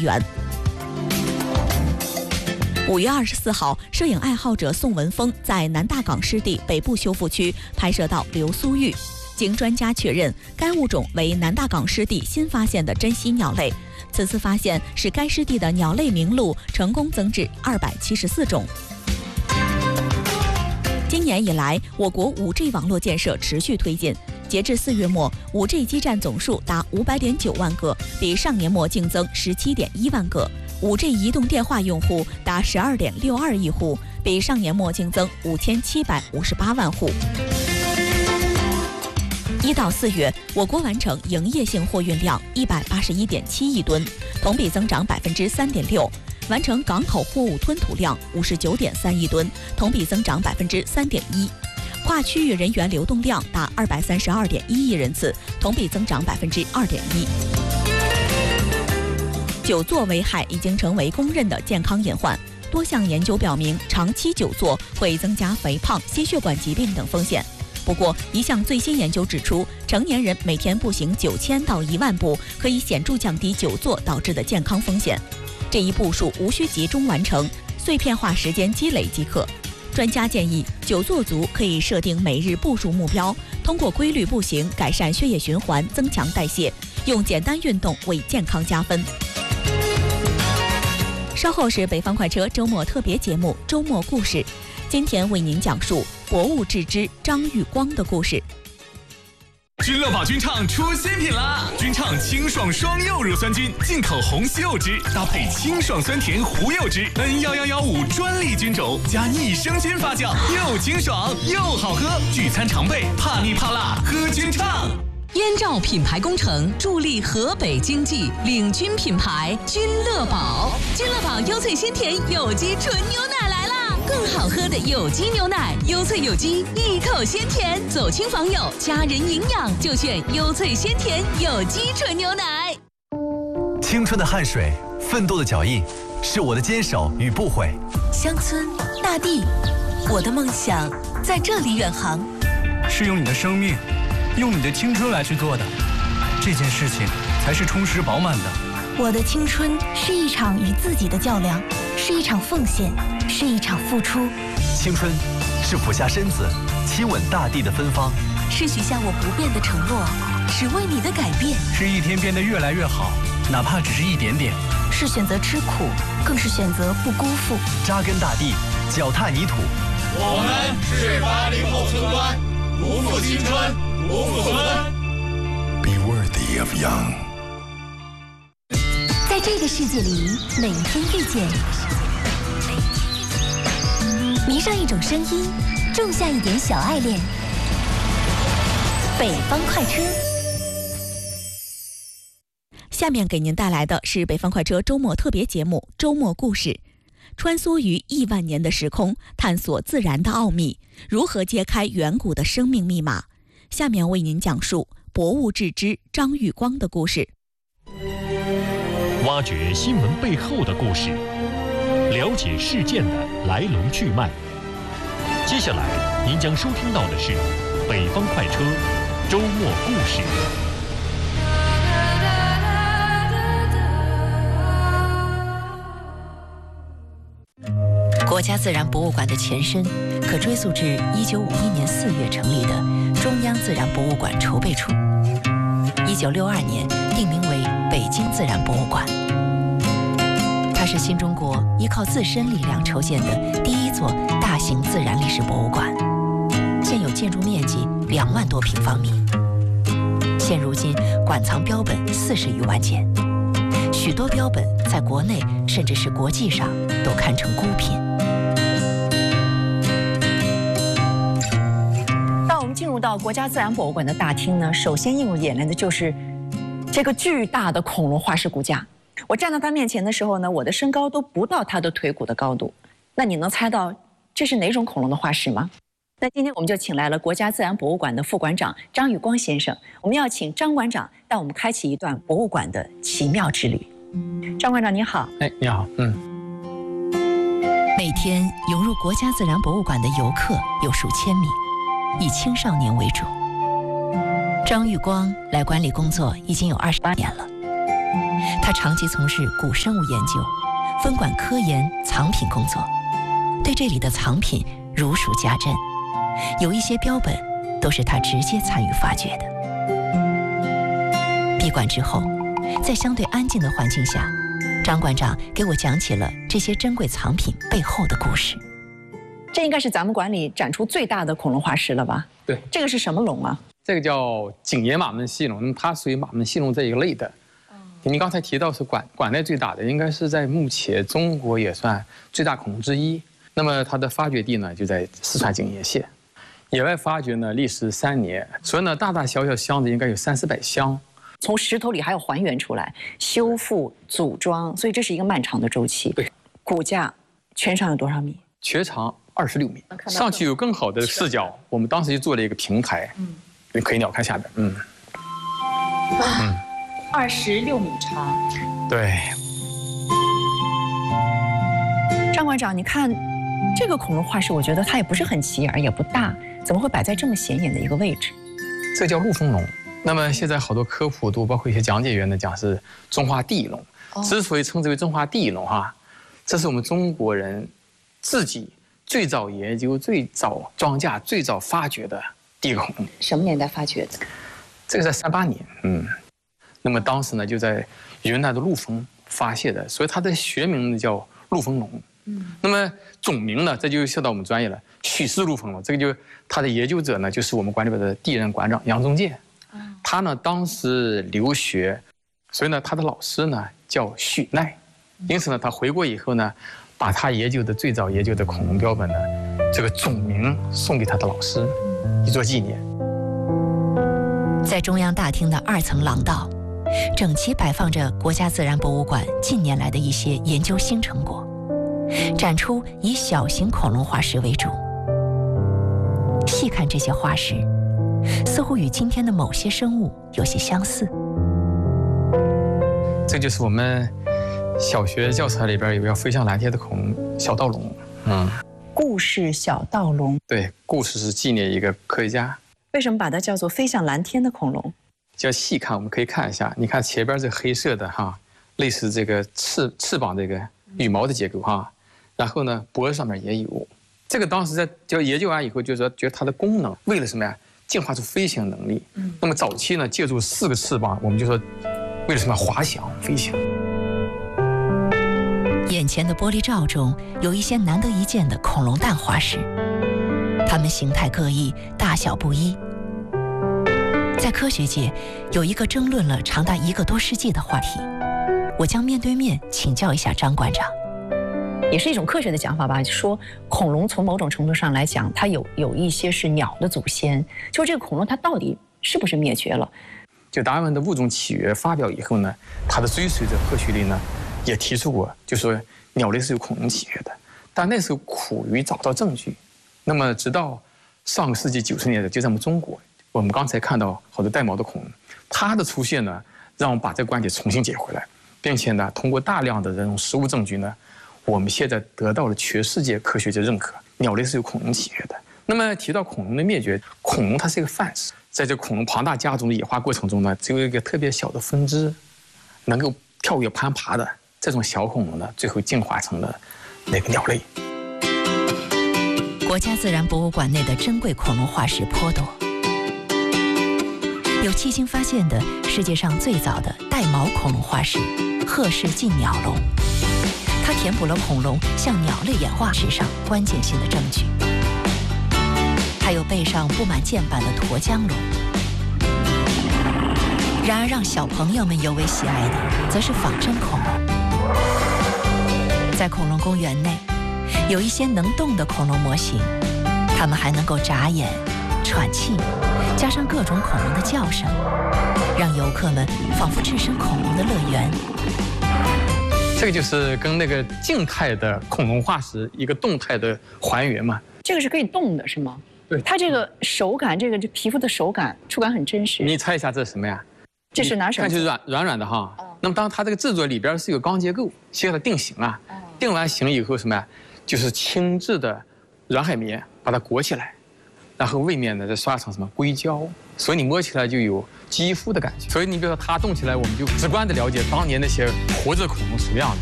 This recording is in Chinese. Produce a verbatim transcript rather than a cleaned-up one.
元。五月二十四号，摄影爱好者宋文峰在南大港湿地北部修复区拍摄到流苏玉。经专家确认，该物种为南大港湿地新发现的珍稀鸟类。此次发现使该湿地的鸟类名录成功增至二百七十四种。今年以来，我国 五 G 网络建设持续推进。截至四月末 ，五 G 基站总数达五百点九万个，比上年末净增十七点一万个。五 G 移动电话用户达十二点六二亿户，比上年末净增五千七百五十八万户。一到四月，我国完成营业性货运量一百八十一点七亿吨，同比增长百分之三点六；完成港口货物吞吐量五十九点三亿吨，同比增长百分之三点一；跨区域人员流动量达二百三十二点一亿人次，同比增长百分之二点一。久坐危害已经成为公认的健康隐患，多项研究表明，长期久坐会增加肥胖、心血管疾病等风险。不过，一项最新研究指出，成年人每天步行九千到一万步，可以显著降低久坐导致的健康风险。这一步数无需集中完成，碎片化时间积累即可。专家建议，久坐族可以设定每日步数目标，通过规律步行改善血液循环，增强代谢，用简单运动为健康加分。稍后是北方快车周末特别节目《周末故事》，今天为您讲述博物志之张玉光的故事。 君乐宝菌畅出新品啦！菌畅清爽双柚乳酸菌，进口红西柚汁搭配清爽酸甜胡柚汁 ，N 一一一五专利菌种加益生菌发酵，又清爽又好喝，聚餐常备，怕腻怕辣喝菌畅。 燕赵品牌工程助力河北经济，领军品牌君乐宝。君乐宝优萃鲜甜有机纯牛奶来啦！更好喝的有机牛奶，优萃有机，一口鲜甜，走亲访友，家人营养就选优萃鲜甜有机纯牛奶。 青春的汗水，奋斗的脚印，是我的坚守与不悔。 乡村大地，我的梦想在这里远航。 是用你的生命，用你的青春来去做的，这件事情才是充实饱满的。 我的青春是一场与自己的较量，是一场奉献，是一场付出。 青春是俯下身子亲吻大地的芬芳， 是许下我不变的承诺，是为你的改变， 是一天变得越来越好，哪怕只是一点点。 是选择吃苦，更是选择不辜负。 扎根大地，脚踏泥土。 我们是八零后村官，不负青春，不负村。 Be worthy of young。 在这个世界里，每一天遇见，迷上一种声音，种下一点小爱恋。北方快车。 下面给您带来的是北方快车周末特别节目《周末故事》，穿梭于亿万年的时空，探索自然的奥秘，如何揭开远古的生命密码。下面为您讲述博物志之张玉光的故事。 挖掘新闻背后的故事，了解事件的来龙去脉。接下来您将收听到的是北方快车周末故事。 国家自然博物馆的前身可追溯至一九五一年四月成立的中央自然博物馆筹备处，一九六二年定名为北京自然博物馆。它是新中国依靠自身力量筹建的第一座大型自然历史博物馆，现有建筑面积两万多平方米。现如今馆藏标本四十余万件，许多标本在国内甚至是国际上都堪称孤品。 当我们进入到国家自然博物馆的大厅呢，首先映入眼帘的就是这个巨大的恐龙化石骨架。我站到它面前的时候呢，我的身高都不到它的腿骨的高度。那你能猜到这是哪种恐龙的化石吗？那今天我们就请来了国家自然博物馆的副馆长张玉光先生，我们要请张馆长带我们开启一段博物馆的奇妙之旅。张馆长你好。 哎，你好。嗯。 每天涌入国家自然博物馆的游客有数千名，以青少年为主。张玉光来馆里工作已经有二十八年了， 他长期从事古生物研究，分管科研、藏品工作，对这里的藏品如数家珍，有一些标本都是他直接参与发掘的。闭馆之后，在相对安静的环境下，张馆长给我讲起了这些珍贵藏品背后的故事。 这应该是咱们馆里展出最大的恐龙化石了吧？ 对， 这个是什么龙啊？ 这个叫景岩马门溪龙，那么它属于马门溪龙这一个类的。您刚才提到是馆馆内最大的，应该是在目前中国也算最大恐龙之一。那么它的发掘地呢，就在四川景岩县。野外发掘呢，历时三年，所以呢，大大小小箱子应该有三四百箱。 从石头里还要还原出来，修复、组装，所以这是一个漫长的周期。 对， 骨架全长有多少米？ 全长二十六米。上去有更好的视角，我们当时就做了一个平台，嗯，你可以鸟瞰下边，嗯， 嗯，二十六米长。 对。 张馆长，你看这个恐龙化石，我觉得它也不是很起眼，也不大，怎么会摆在这么显眼的一个位置？ 这叫陆丰龙。那么现在好多科普都包括一些讲解员呢，讲是中华第一龙。之所以称之为中华第一龙哈，这是我们中国人自己最早研究、最早装架、最早发掘的第一个恐龙。 什么年代发掘的？ 这个在三八年，嗯。那么当时呢，就在云南的陆丰发现的，所以它的学名呢叫陆丰龙。嗯。那么总名呢，这就涉到我们专业了，许氏陆丰龙。这个就它的研究者呢，就是我们馆里边的第一任馆长杨宗建。他呢当时留学，所以呢他的老师呢叫许奈，因此呢他回国以后呢，把他研究的最早研究的恐龙标本呢，这个总名送给他的老师，以作纪念。 在中央大厅的二层廊道，整齐摆放着国家自然博物馆近年来的一些研究新成果，展出以小型恐龙化石为主。细看这些化石，似乎与今天的某些生物有些相似。 这就是我们小学教材里边有个飞向蓝天的恐龙小盗龙。嗯， 故事小盗龙。 对，故事是纪念一个科学家。 为什么把它叫做飞向蓝天的恐龙？ 要细看，我们可以看一下，你看前边这黑色的哈，类似这个翅翅膀这个羽毛的结构哈，然后呢脖子上面也有。这个当时在就研究完以后，就说觉得它的功能为了什么呀？进化出飞行能力。嗯，那么早期呢，借助四个翅膀，我们就说为了什么滑翔飞行。 眼前的玻璃罩中有一些难得一见的恐龙蛋化石，它们形态各异，大小不一。在科学界有一个争论了长达一个多世纪的话题，我将面对面请教一下张馆长。 也是一种科学的讲法吧，说恐龙从某种程度上来讲，它有有一些是鸟的祖先。就这个恐龙，它到底是不是灭绝了？ 就达尔文的《物种起源》发表以后呢，他的追随者赫胥黎呢，也提出过，就说鸟类是由恐龙起源的，但那时候苦于找到证据。那么直到上个世纪九十年代，就在我们中国，我们刚才看到好多带毛的恐龙，它的出现呢，让我们把这个观点重新捡回来，并且呢，通过大量的这种实物证据呢。我们现在得到了全世界科学界认可，鸟类是由恐龙起源的。那么提到恐龙的灭绝，恐龙它是一个范式，在这恐龙庞大家族的演化过程中呢，只有一个特别小的分支，能够跳跃攀爬的这种小恐龙呢，最后进化成了那个鸟类。 国家自然博物馆内的珍贵恐龙化石颇多，有迄今发现的世界上最早的带毛恐龙化石赫氏近鸟龙。它填补了恐龙向鸟类演化史上关键性的证据。还有背上布满箭板的驼江龙。然而，让小朋友们尤为喜爱的，则是仿真恐龙。在恐龙公园内，有一些能动的恐龙模型，它们还能够眨眼、喘气，加上各种恐龙的叫声，让游客们仿佛置身恐龙的乐园。 这个就是跟那个静态的恐龙化石一个动态的还原嘛。 这个是可以动的，是吗？ 对， 它这个手感，这个这皮肤的手感触感很真实。 你猜一下这是什么呀？ 这是拿什么？ 看就是软软软的哈。哦、那么当它这个制作里边是有钢结构，需要它定型啊。哦、定完型以后什么呀？就是轻质的软海绵把它裹起来，然后位面呢再刷成什么硅胶，所以你摸起来就有肌肤的感觉。所以你比如说它动起来，我们就直观的了解当年那些活着恐龙什么样子。